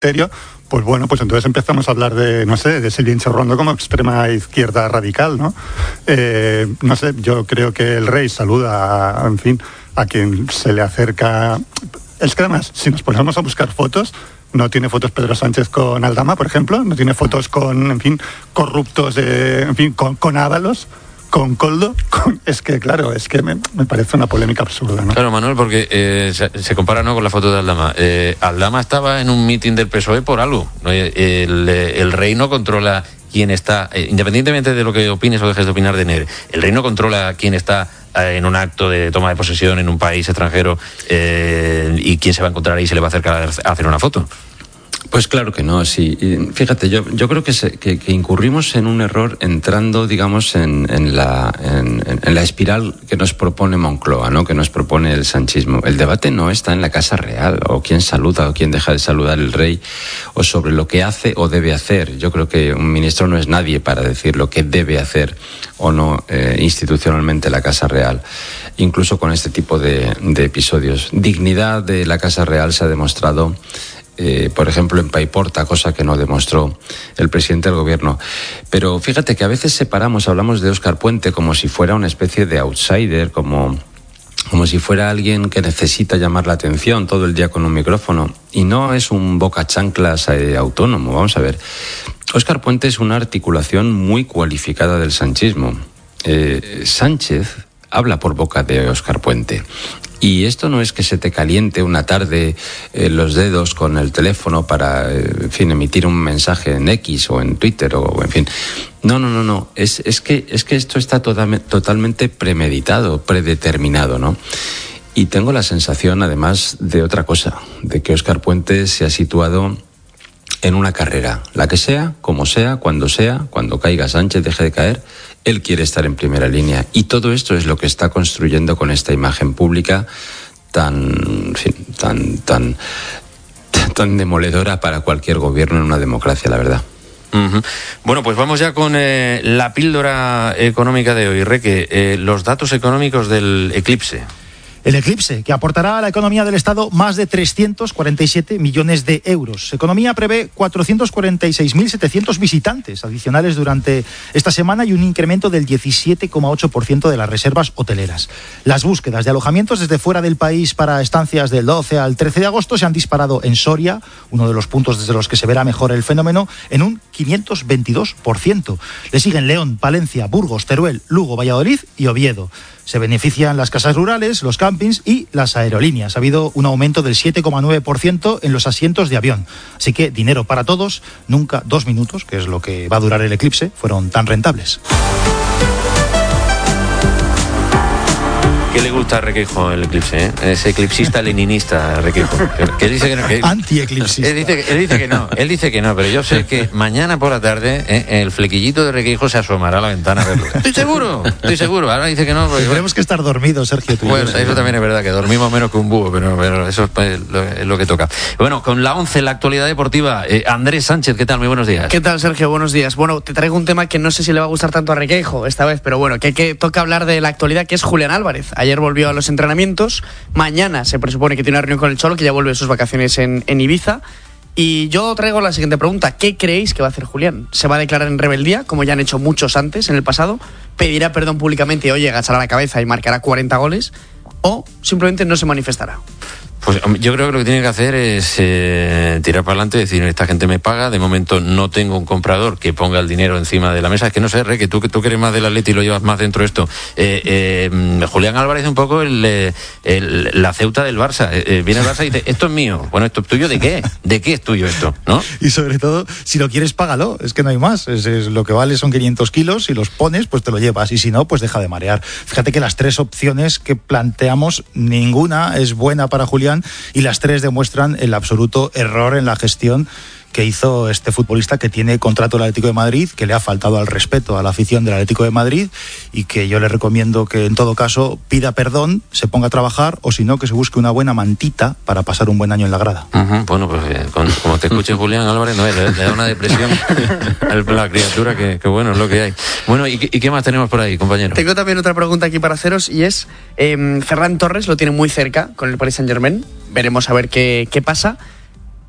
pues bueno, pues entonces empezamos a hablar de, no sé, de Silvia Inserrondo como extrema izquierda radical, ¿no? No sé, yo creo que el rey saluda, en fin, a quien se le acerca. Es que además, si nos ponemos a buscar fotos, no tiene fotos Pedro Sánchez con Aldama, por ejemplo, no tiene fotos con, en fin, corruptos, en fin, con Ábalos, con Koldo, es que claro, es que me parece una polémica absurda, ¿no? Claro, Manuel, porque se compara, ¿no?, con la foto de Aldama. Aldama estaba en un mitin del PSOE por algo. El rey no controla quién está, independientemente de lo que opines o dejes de opinar de Nere, el rey no controla quién está en un acto de toma de posesión en un país extranjero y quién se va a encontrar ahí y se le va a acercar a hacer una foto. Pues claro que no, sí. Fíjate, yo creo que incurrimos en un error entrando, digamos, en la espiral que nos propone Moncloa, ¿no?, que nos propone el sanchismo. El debate no está en la Casa Real, o quién saluda o quién deja de saludar el rey, o sobre lo que hace o debe hacer. Yo creo que un ministro no es nadie para decir lo que debe hacer o no institucionalmente la Casa Real, incluso con este tipo de episodios. Dignidad de la Casa Real se ha demostrado, por ejemplo, en Paiporta, cosa que no demostró el presidente del gobierno. Pero fíjate que a veces hablamos de Óscar Puente como si fuera una especie de outsider, como si fuera alguien que necesita llamar la atención todo el día con un micrófono. Y no es un bocachanclas autónomo. Vamos a ver. Óscar Puente es una articulación muy cualificada del sanchismo. Sánchez habla por boca de Óscar Puente. Y esto no es que se te caliente una tarde los dedos con el teléfono para, en fin, emitir un mensaje en X o en Twitter o en fin. No. Es que esto está totalmente premeditado, predeterminado, ¿no? Y tengo la sensación, además, de otra cosa, de que Óscar Puente se ha situado en una carrera, la que sea, como sea, cuando caiga Sánchez, deje de caer, él quiere estar en primera línea. Y todo esto es lo que está construyendo con esta imagen pública tan demoledora para cualquier gobierno en una democracia, la verdad. Uh-huh. Bueno, pues vamos ya con la píldora económica de hoy, Reque. Los datos económicos del eclipse. El eclipse, que aportará a la economía del Estado más de 347 millones de euros. Economía prevé 446.700 visitantes adicionales durante esta semana y un incremento del 17,8% de las reservas hoteleras. Las búsquedas de alojamientos desde fuera del país para estancias del 12 al 13 de agosto se han disparado en Soria, uno de los puntos desde los que se verá mejor el fenómeno, en un 522%. Le siguen León, Palencia, Burgos, Teruel, Lugo, Valladolid y Oviedo. Se benefician las casas rurales, los campings y las aerolíneas. Ha habido un aumento del 7,9% en los asientos de avión. Así que dinero para todos, nunca 2 minutos, que es lo que va a durar el eclipse, fueron tan rentables. ¿Qué le gusta a Requeijo el eclipse? Es eclipsista leninista, Requeijo. Que dice que no, anti-eclipsista. Él dice que no, pero yo sé que mañana por la tarde el flequillito de Requeijo se asomará a la ventana a verlo. Estoy seguro. Ahora dice que no. Porque, tenemos que estar dormidos, Sergio. Bueno, eso también es verdad, que dormimos menos que un búho, pero eso es lo que toca. Bueno, con la 11, la actualidad deportiva. Andrés Sánchez, ¿qué tal? Muy buenos días. ¿Qué tal, Sergio? Buenos días. Bueno, te traigo un tema que no sé si le va a gustar tanto a Requeijo esta vez, pero bueno, que toca hablar de la actualidad, que es Julián Álvarez. Ayer volvió a los entrenamientos, mañana se presupone que tiene una reunión con el Cholo, que ya vuelve de sus vacaciones en Ibiza. Y yo traigo la siguiente pregunta: ¿qué creéis que va a hacer Julián? ¿Se va a declarar en rebeldía, como ya han hecho muchos antes en el pasado? ¿Pedirá perdón públicamente y, agachará la cabeza y marcará 40 goles? ¿O simplemente no se manifestará? Pues yo creo que lo que tiene que hacer es tirar para adelante y decir: esta gente me paga, de momento no tengo un comprador que ponga el dinero encima de la mesa. Es que no sé, que tú que eres más del Atleti y lo llevas más dentro de esto. Julián Álvarez es un poco la Ceuta del Barça. Viene el Barça y dice: esto es mío. Bueno, ¿esto es tuyo de qué? ¿De qué es tuyo esto? ¿No? Y sobre todo, si lo quieres, págalo. Es que no hay más. Es lo que vale son 500 kilos. Si los pones, pues te lo llevas. Y si no, pues deja de marear. Fíjate que las 3 opciones que planteamos, ninguna es buena para Julián, y las 3 demuestran el absoluto error en la gestión que hizo este futbolista, que tiene contrato del Atlético de Madrid, que le ha faltado al respeto a la afición del Atlético de Madrid, y que yo le recomiendo que en todo caso pida perdón, se ponga a trabajar, o si no, que se busque una buena mantita para pasar un buen año en la grada. Uh-huh. Bueno, pues como te escuche Julián Álvarez, no, le da una depresión a la criatura, que bueno, es lo que hay. Bueno, ¿y qué más tenemos por ahí, compañero? Tengo también otra pregunta aquí para haceros, y es, Ferran Torres lo tiene muy cerca con el Paris Saint-Germain, veremos a ver qué pasa.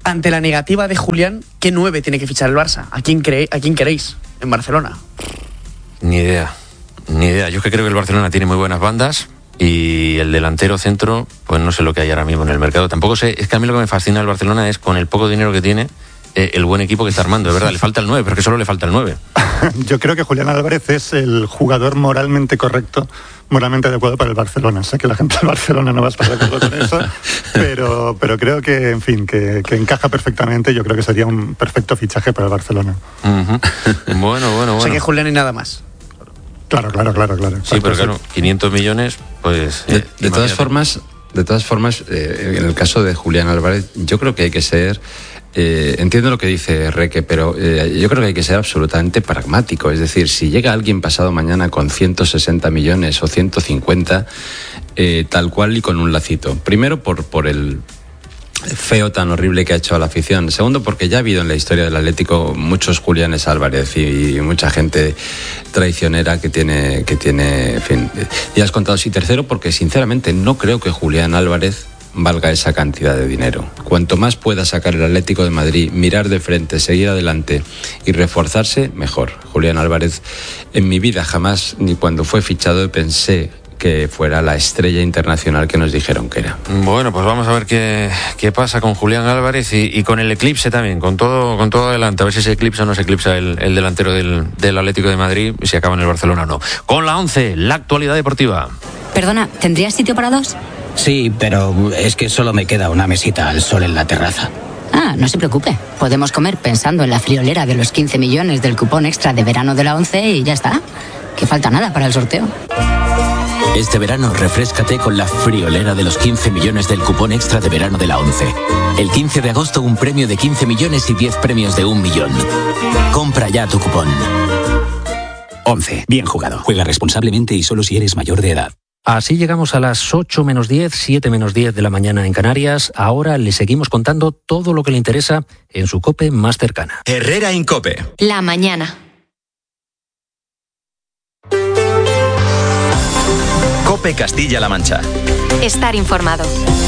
ante la negativa de Julián, ¿qué 9 tiene que fichar el Barça? ¿A quién queréis en Barcelona? Ni idea. Yo es que creo que el Barcelona tiene muy buenas bandas y el delantero centro, pues no sé lo que hay ahora mismo en el mercado. Tampoco sé, es que a mí lo que me fascina del Barcelona es con el poco dinero que tiene, el buen equipo que está armando, de verdad. Le falta el 9, pero es que solo le falta el 9. Yo creo que Julián Álvarez es el jugador moralmente correcto, moralmente adecuado para el Barcelona. Sé que la gente del Barcelona no va a estar de acuerdo con eso, pero creo que, en fin, que encaja perfectamente. Yo creo que sería un perfecto fichaje para el Barcelona. Uh-huh. Bueno. O sea que Julián y nada más. Claro. Sí, pero claro, 500 millones, pues... De todas formas, en el caso de Julián Álvarez, yo creo que hay que ser... entiendo lo que dice Reque, pero yo creo que hay que ser absolutamente pragmático. Es decir, si llega alguien pasado mañana con 160 millones o 150, tal cual y con un lacito. Primero por el feo tan horrible que ha hecho a la afición. Segundo, porque ya ha habido en la historia del Atlético muchos Juliánes Álvarez y mucha gente traicionera que tiene, en fin, ya has contado. Y tercero, porque sinceramente no creo que Julián Álvarez valga esa cantidad de dinero. Cuanto más pueda sacar el Atlético de Madrid, mirar de frente, seguir adelante y reforzarse, mejor. Julián Álvarez, en mi vida jamás, ni cuando fue fichado, pensé que fuera la estrella internacional que nos dijeron que era. Bueno, pues vamos a ver qué pasa con Julián Álvarez y con el eclipse también, con todo adelante, a ver si se eclipsa o no se eclipsa el delantero del Atlético de Madrid, si acaba en el Barcelona o no. Con la 11, la actualidad deportiva. Perdona, ¿tendrías sitio para 2? Sí, pero es que solo me queda una mesita al sol en la terraza. Ah, no se preocupe. Podemos comer pensando en la friolera de los 15 millones del cupón extra de verano de la 11 y ya está. Que falta nada para el sorteo. Este verano refréscate con la friolera de los 15 millones del cupón extra de verano de la 11. El 15 de agosto un premio de 15 millones y 10 premios de 1 millón. Compra ya tu cupón. 11. Bien jugado. Juega responsablemente y solo si eres mayor de edad. Así llegamos a las 8 menos 10, 7 menos 10 de la mañana en Canarias. Ahora le seguimos contando todo lo que le interesa en su COPE más cercana. Herrera en COPE. La mañana. COPE Castilla-La Mancha. Estar informado.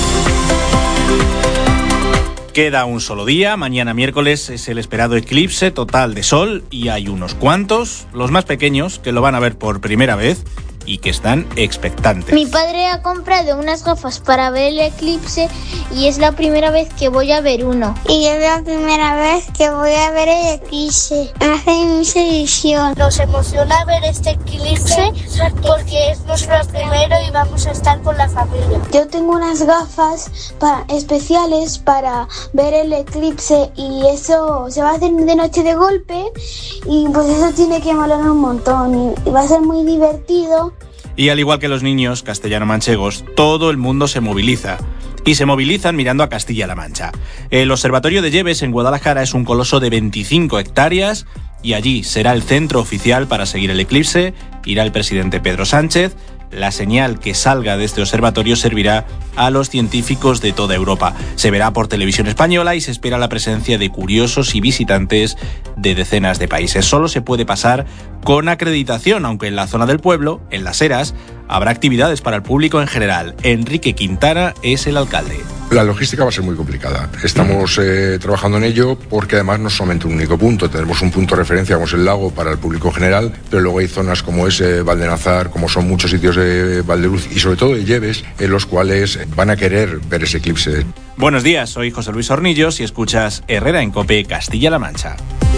Queda un solo día, mañana miércoles es el esperado eclipse total de sol y hay unos cuantos, los más pequeños, que lo van a ver por primera vez y que están expectantes. Mi padre ha comprado unas gafas para ver el eclipse y es la primera vez que voy a ver uno. Y es la primera vez que voy a ver el eclipse. Me hace mucha ilusión. Nos emociona ver este eclipse porque es nuestro primero y vamos a estar con la familia. Yo tengo unas gafas especiales para ver el eclipse y eso se va a hacer de noche de golpe y pues eso tiene que molar un montón y va a ser muy divertido. Y al igual que los niños castellano-manchegos, todo el mundo se moviliza. Y se movilizan mirando a Castilla-La Mancha. El Observatorio de Lleves en Guadalajara es un coloso de 25 hectáreas y allí será el centro oficial para seguir el eclipse. Irá el presidente Pedro Sánchez. La señal que salga de este observatorio servirá a los científicos de toda Europa. Se verá por televisión española y se espera la presencia de curiosos y visitantes de decenas de países. Solo se puede pasar con acreditación, aunque en la zona del pueblo, en Las Heras, habrá actividades para el público en general. Enrique Quintana es el alcalde. La logística va a ser muy complicada. Estamos trabajando en ello porque además no es solamente un único punto. Tenemos un punto de referencia, como es el lago, para el público general, pero luego hay zonas como es Valdenazar, como son muchos sitios de Valdeluz y sobre todo de Lleves, en los cuales van a querer ver ese eclipse. Buenos días, soy José Luis Hornillos y escuchas Herrera en COPE Castilla-La Mancha.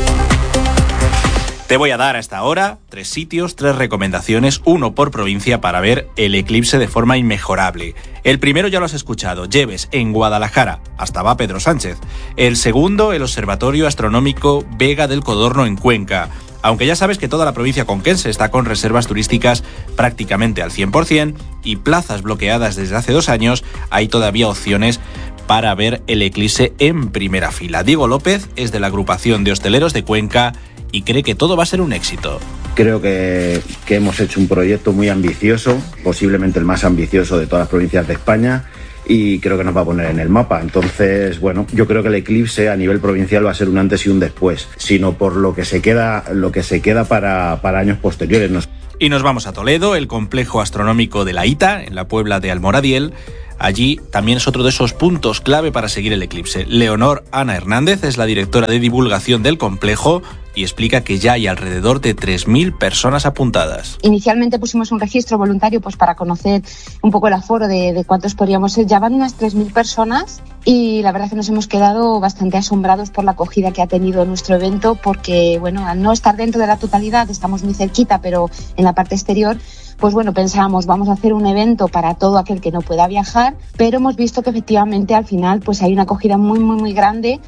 Te voy a dar a esta hora 3 sitios, 3 recomendaciones, 1 por provincia para ver el eclipse de forma inmejorable. El primero ya lo has escuchado, Lleves, en Guadalajara, hasta va Pedro Sánchez. El segundo, el Observatorio Astronómico Vega del Codorno en Cuenca. Aunque ya sabes que toda la provincia conquense está con reservas turísticas prácticamente al 100% y plazas bloqueadas desde hace 2 años, hay todavía opciones para ver el eclipse en primera fila. Diego López es de la agrupación de hosteleros de Cuenca y cree que todo va a ser un éxito. Creo que hemos hecho un proyecto muy ambicioso, posiblemente el más ambicioso de todas las provincias de España, y creo que nos va a poner en el mapa. Entonces, bueno, yo creo que el eclipse a nivel provincial va a ser un antes y un después, sino por lo que se queda para años posteriores. Y nos vamos a Toledo, el complejo astronómico de la ITA, en la Puebla de Almoradiel. Allí también es otro de esos puntos clave para seguir el eclipse. Leonor Ana Hernández es la directora de divulgación del complejo y explica que ya hay alrededor de 3.000 personas apuntadas. Inicialmente pusimos un registro voluntario pues para conocer un poco el aforo de cuántos podríamos ser. Ya van unas 3.000 personas y la verdad es que nos hemos quedado bastante asombrados por la acogida que ha tenido nuestro evento, porque bueno, al no estar dentro de la totalidad, estamos muy cerquita, pero en la parte exterior, pues bueno, pensábamos, vamos a hacer un evento para todo aquel que no pueda viajar, pero hemos visto que efectivamente al final pues hay una acogida muy grande.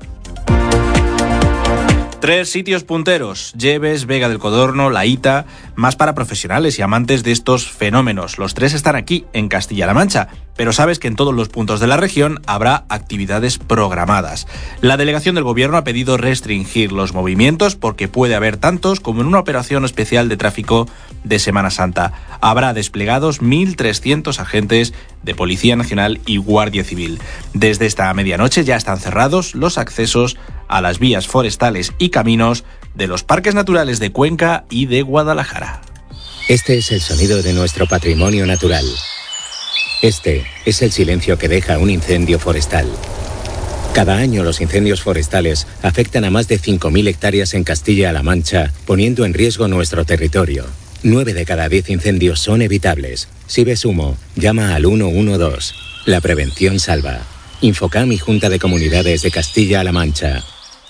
3 sitios punteros: Lleves, Vega del Codorno, La Hita, más para profesionales y amantes de estos fenómenos. Los 3 están aquí, en Castilla-La Mancha, pero sabes que en todos los puntos de la región habrá actividades programadas. La delegación del gobierno ha pedido restringir los movimientos porque puede haber tantos como en una operación especial de tráfico de Semana Santa. Habrá desplegados 1.300 agentes de Policía Nacional y Guardia Civil. Desde esta medianoche ya están cerrados los accesos a las vías forestales y caminos de los parques naturales de Cuenca y de Guadalajara. Este es el sonido de nuestro patrimonio natural. Este es el silencio que deja un incendio forestal. Cada año los incendios forestales afectan a más de 5.000 hectáreas en Castilla-La Mancha, poniendo en riesgo nuestro territorio. 9 de cada 10 incendios son evitables. Si ves humo, llama al 112. La prevención salva. Infocam y Junta de Comunidades de Castilla-La Mancha.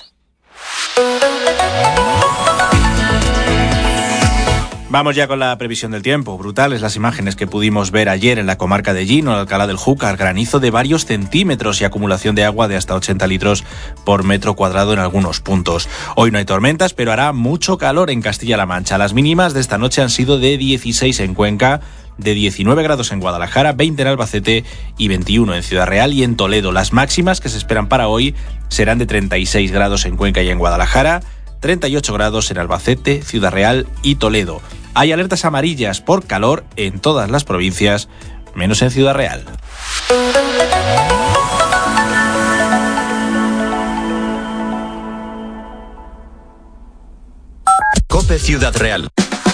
Vamos ya con la previsión del tiempo. Brutales las imágenes que pudimos ver ayer en la comarca de Llino, en Alcalá del Júcar. Granizo de varios centímetros y acumulación de agua de hasta 80 litros por metro cuadrado en algunos puntos. Hoy no hay tormentas, pero hará mucho calor en Castilla-La Mancha. Las mínimas de esta noche han sido de 16 en Cuenca, de 19 grados en Guadalajara, 20 en Albacete y 21 en Ciudad Real y en Toledo. Las máximas que se esperan para hoy serán de 36 grados en Cuenca y en Guadalajara, 38 grados en Albacete, Ciudad Real y Toledo. Hay alertas amarillas por calor en todas las provincias, menos en Ciudad Real. COPE Ciudad Real.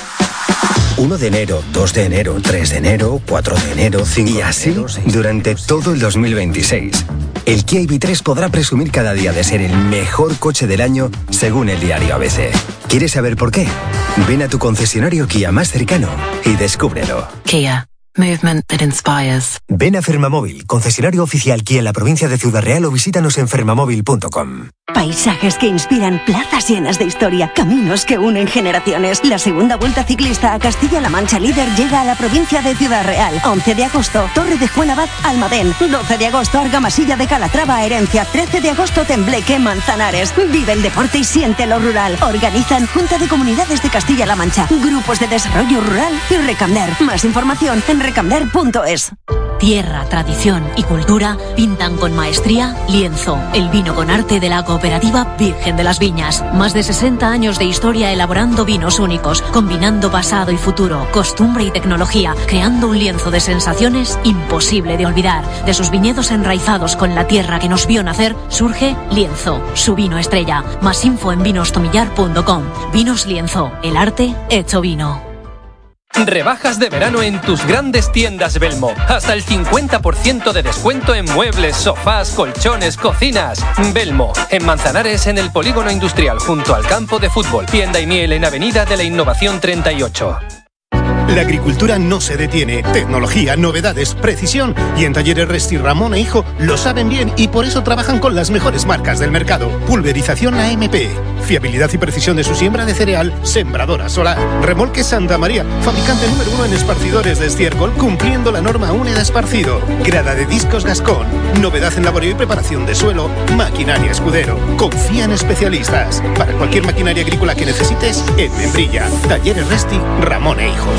1 de enero, 2 de enero, 3 de enero, 4 de enero, 5 y así de enero, durante todo el 2026. El Kia EV3 podrá presumir cada día de ser el mejor coche del año según el diario ABC. ¿Quieres saber por qué? Ven a tu concesionario Kia más cercano y descúbrelo. Kia. Movement that inspires. Ven a Fermamóvil, concesionario oficial Kia en la provincia de Ciudad Real, o visítanos en fermamóvil.com. Paisajes que inspiran, plazas llenas de historia, caminos que unen generaciones. La segunda vuelta ciclista a Castilla-La Mancha líder llega a la provincia de Ciudad Real. 11 de agosto, Torre de Juanabad, Almadén. 12 de agosto, Argamasilla de Calatrava, Herencia. 13 de agosto, Tembleque, Manzanares. Vive el deporte y siente lo rural. Organizan Junta de Comunidades de Castilla-La Mancha, Grupos de Desarrollo Rural y Recamder. Más información en recamder.es. Tierra, tradición y cultura pintan con maestría Lienzo, el vino con arte de la cooperativa Virgen de las Viñas. Más de 60 años de historia elaborando vinos únicos, combinando pasado y futuro, costumbre y tecnología, creando un lienzo de sensaciones imposible de olvidar. De sus viñedos enraizados con la tierra que nos vio nacer, surge Lienzo, su vino estrella. Más info en vinostomillar.com. Vinos Lienzo, el arte hecho vino. Rebajas de verano en tus grandes tiendas Belmo. Hasta el 50% de descuento en muebles, sofás, colchones, cocinas. Belmo, en Manzanares, en el Polígono Industrial, junto al campo de fútbol. Tienda y miel en Avenida de la Innovación 38. La agricultura no se detiene. Tecnología, novedades, precisión. Y en Talleres Resti Ramón e Hijo lo saben bien y por eso trabajan con las mejores marcas del mercado. Pulverización AMP. Fiabilidad y precisión de su siembra de cereal. Sembradora solar. Remolque Santa María. Fabricante número 1 en esparcidores de estiércol, cumpliendo la norma UNE de esparcido. Grada de discos Gascón. Novedad en laboreo y preparación de suelo. Maquinaria Escudero. Confía en especialistas. Para cualquier maquinaria agrícola que necesites, en Membrilla. Talleres Resti Ramón e Hijo.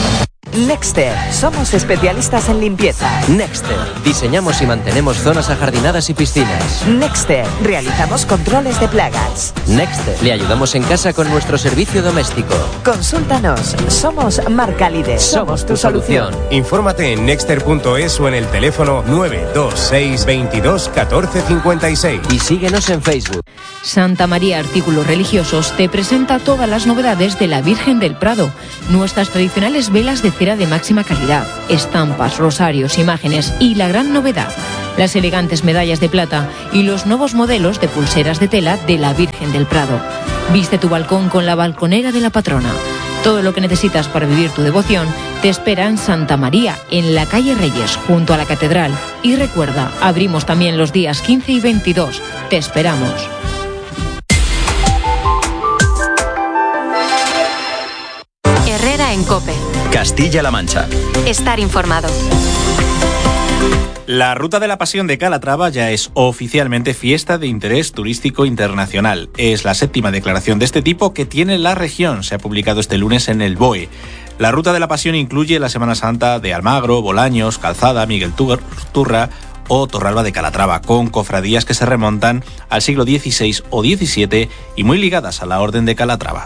Nexter, somos especialistas en limpieza. Nexter, diseñamos y mantenemos zonas ajardinadas y piscinas. Nexter, realizamos controles de plagas. Nexter, le ayudamos en casa con nuestro servicio doméstico. Consúltanos, somos marca líder. Somos tu solución. Infórmate en nexter.es o en el teléfono 926 22 14 56. Y síguenos en Facebook. Santa María Artículos Religiosos te presenta todas las novedades de la Virgen del Prado. Nuestras tradicionales velas de cera de máxima calidad, estampas, rosarios, imágenes y la gran novedad, las elegantes medallas de plata y los nuevos modelos de pulseras de tela de la Virgen del Prado. Viste tu balcón con la balconera de la patrona. Todo lo que necesitas para vivir tu devoción te espera en Santa María, en la calle Reyes, junto a la Catedral. Y recuerda, abrimos también los días 15 y 22. Te esperamos. Herrera en COPE. Castilla-La Mancha. Estar informado. La Ruta de la Pasión de Calatrava ya es oficialmente fiesta de interés turístico internacional. Es la 7ª declaración de este tipo que tiene la región. Se ha publicado este lunes en el BOE. La Ruta de la Pasión incluye la Semana Santa de Almagro, Bolaños, Calzada, Miguel Turra o Torralba de Calatrava, con cofradías que se remontan al siglo XVI o XVII y muy ligadas a la Orden de Calatrava.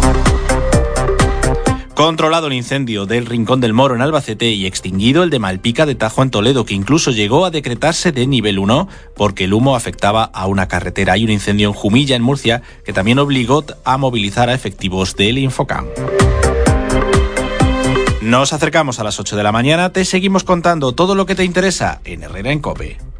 Controlado el incendio del Rincón del Moro en Albacete y extinguido el de Malpica de Tajo en Toledo, que incluso llegó a decretarse de nivel 1 porque el humo afectaba a una carretera. Hay un incendio en Jumilla, en Murcia, que también obligó a movilizar a efectivos del Infocam. Nos acercamos a las 8 de la mañana, te seguimos contando todo lo que te interesa en Herrera en COPE.